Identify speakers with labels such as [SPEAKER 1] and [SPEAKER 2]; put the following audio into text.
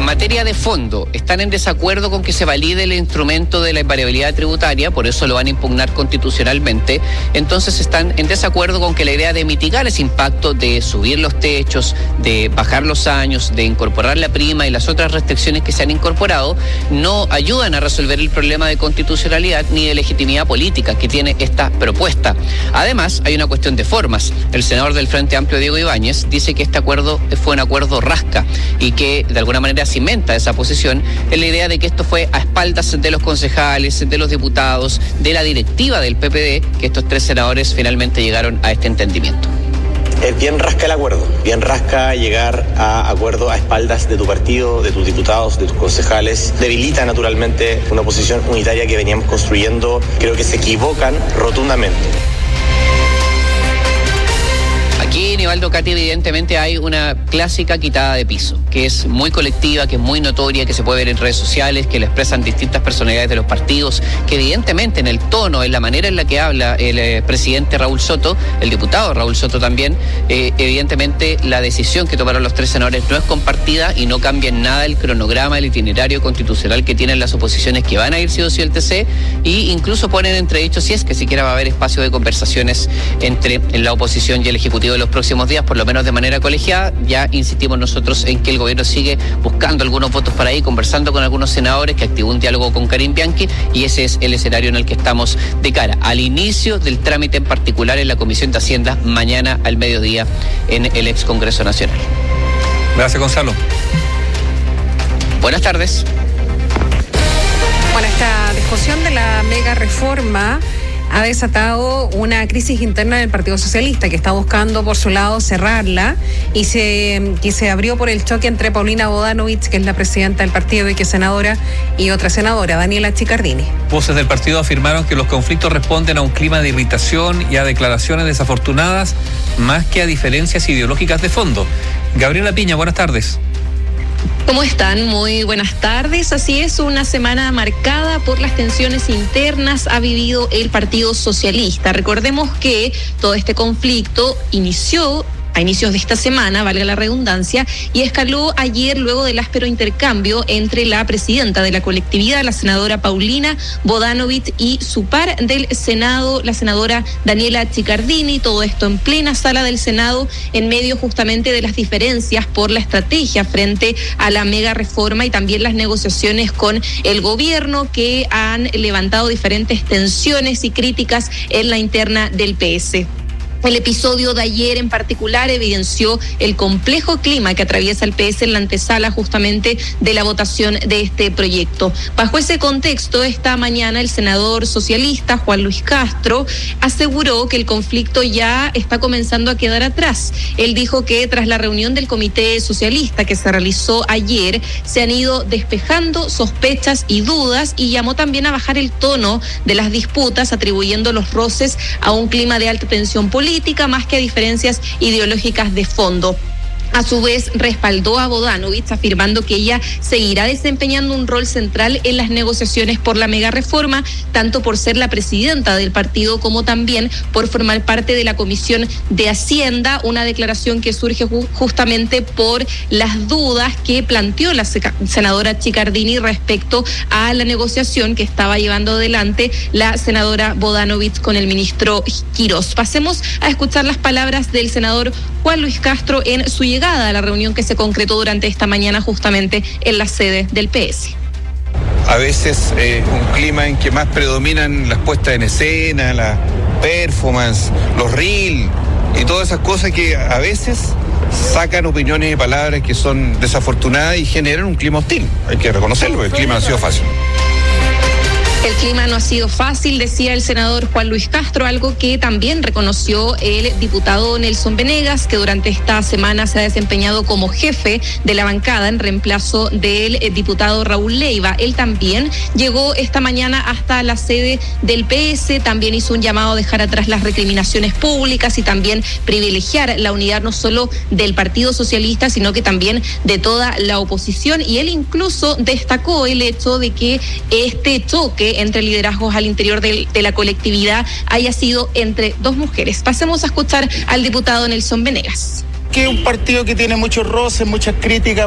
[SPEAKER 1] materia de fondo, están en desacuerdo con que se valide el instrumento de la invariabilidad tributaria, por eso lo van a impugnar constitucionalmente. Entonces están en desacuerdo con que la idea de mitigar ese impacto, de subir los techos, de bajar los años, de incorporar la prima y las otras restricciones que se han incorporado, no ayudan a resolver el problema de constitucionalidad ni de legitimidad política que tiene esta propuesta. Además, hay una cuestión de formas. El senador del Frente Amplio, Diego Ibáñez, dice que este acuerdo fue un acuerdo rasca y que de alguna manera cimenta esa posición en la idea de que esto fue a espaldas de los concejales, de los diputados, de la directiva del PPD, que estos tres senadores finalmente llegaron a este entendimiento.
[SPEAKER 2] Es bien rasca el acuerdo, bien rasca llegar a acuerdo a espaldas de tu partido, de tus diputados, de tus concejales. Debilita naturalmente una posición unitaria que veníamos construyendo. Creo que se equivocan rotundamente.
[SPEAKER 1] Aquí, Nivaldo, Katy, evidentemente hay una clásica quitada de piso, que es muy colectiva, que es muy notoria, que se puede ver en redes sociales, que la expresan distintas personalidades de los partidos, que evidentemente en el tono, en la manera en la que habla el presidente Raúl Soto, el diputado Raúl Soto también, evidentemente la decisión que tomaron los tres senadores no es compartida y no cambia en nada el cronograma, el itinerario constitucional que tienen las oposiciones que van a ir sí o sí al TC, y incluso ponen entredicho si es que siquiera va a haber espacio de conversaciones entre la oposición y el Ejecutivo de los próximos días, por lo menos de manera colegiada. Ya insistimos nosotros en que el gobierno sigue buscando algunos votos para ahí, conversando con algunos senadores, que activó un diálogo con Karim Bianchi, y ese es el escenario en el que estamos de cara al inicio del trámite, en particular en la Comisión de Hacienda, mañana al mediodía en el ex Congreso Nacional.
[SPEAKER 3] Gracias, Gonzalo.
[SPEAKER 1] Buenas tardes.
[SPEAKER 4] Bueno, esta discusión de la mega reforma ha desatado una crisis interna del Partido Socialista, que está buscando por su lado cerrarla, y que se abrió por el choque entre Paulina Bodanovich, que es la presidenta del partido y que es senadora, y otra senadora, Daniela Chiccardini.
[SPEAKER 3] Voces del partido afirmaron que los conflictos responden a un clima de irritación y a declaraciones desafortunadas, más que a diferencias ideológicas de fondo. Gabriela Piña, buenas tardes.
[SPEAKER 5] ¿Cómo están? Muy buenas tardes. Así es, una semana marcada por las tensiones internas ha vivido el Partido Socialista. Recordemos que todo este conflicto inició a inicios de esta semana, valga la redundancia, y escaló ayer luego del áspero intercambio entre la presidenta de la colectividad, la senadora Paulina Bodanovich, y su par del Senado, la senadora Daniela Chiccardini. Todo esto en plena sala del Senado, en medio justamente de las diferencias por la estrategia frente a la mega reforma y también las negociaciones con el gobierno, que han levantado diferentes tensiones y críticas en la interna del PS. El episodio de ayer en particular evidenció el complejo clima que atraviesa el PS en la antesala justamente de la votación de este proyecto. Bajo ese contexto, esta mañana el senador socialista Juan Luis Castro aseguró que el conflicto ya está comenzando a quedar atrás. Él dijo que tras la reunión del Comité Socialista que se realizó ayer, se han ido despejando sospechas y dudas, y llamó también a bajar el tono de las disputas, atribuyendo los roces a un clima de alta tensión política más que a diferencias ideológicas de fondo. A su vez, respaldó a Bodanovich, afirmando que ella seguirá desempeñando un rol central en las negociaciones por la mega reforma, tanto por ser la presidenta del partido como también por formar parte de la Comisión de Hacienda, una declaración que surge justamente por las dudas que planteó la senadora Chiccardini respecto a la negociación que estaba llevando adelante la senadora Bodanovich con el ministro Quirós. Pasemos a escuchar las palabras del senador Juan Luis Castro en su llegada a la reunión que se concretó durante esta mañana justamente en la sede del PS.
[SPEAKER 6] A veces un clima en que más predominan las puestas en escena, la performance, los reels y todas esas cosas que a veces sacan opiniones y palabras que son desafortunadas y generan un clima hostil. Hay que reconocerlo, el clima no ha sido fácil.
[SPEAKER 5] El clima no ha sido fácil, decía el senador Juan Luis Castro, algo que también reconoció el diputado Nelson Venegas, que durante esta semana se ha desempeñado como jefe de la bancada en reemplazo del diputado Raúl Leiva. Él también llegó esta mañana hasta la sede del PS, también hizo un llamado a dejar atrás las recriminaciones públicas y también privilegiar la unidad no solo del Partido Socialista, sino que también de toda la oposición. Y él incluso destacó el hecho de que este choque entre liderazgos al interior de la colectividad haya sido entre dos mujeres. Pasemos a escuchar al diputado Nelson Venegas.
[SPEAKER 7] Que un partido que tiene muchos roces, muchas críticas,